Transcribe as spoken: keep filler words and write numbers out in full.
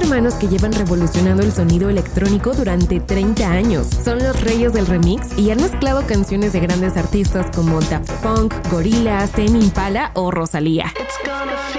hermanos que llevan revolucionando el sonido electrónico durante treinta años. Son los reyes del remix y han mezclado canciones de grandes artistas como Daft Punk, Gorillaz, Tame Impala o Rosalía.